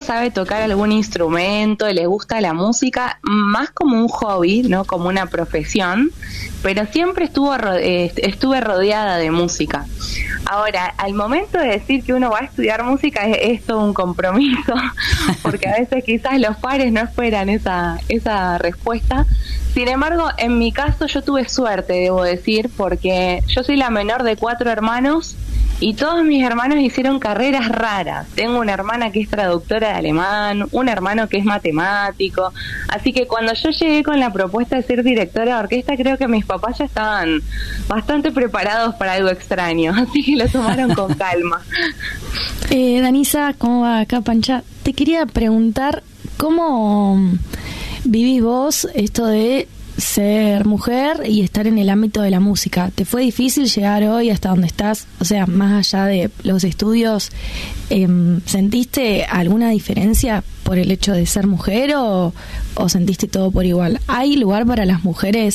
sabe tocar algún instrumento, les gusta la música, más como un hobby, no como una profesión, pero siempre estuve rodeada de música. Ahora, al momento de decir que uno va a estudiar música es todo un compromiso, porque a veces quizás los padres no esperan esa respuesta. Sin embargo, en mi caso yo tuve suerte, debo decir, porque yo soy la menor de 4 hermanos y todos mis hermanos hicieron carreras raras. Tengo una hermana que es traductora de alemán, un hermano que es matemático, así que cuando yo llegué con la propuesta de ser directora de orquesta, creo que mis papás ya estaban bastante preparados para algo extraño, así que lo tomaron con calma. Danisa, ¿cómo va acá, Pancha? Te quería preguntar, ¿cómo vivís vos esto de ser mujer y estar en el ámbito de la música? ¿Te fue difícil llegar hoy hasta donde estás? O sea, más allá de los estudios, ¿sentiste alguna diferencia por el hecho de ser mujer o sentiste todo por igual? ¿Hay lugar para las mujeres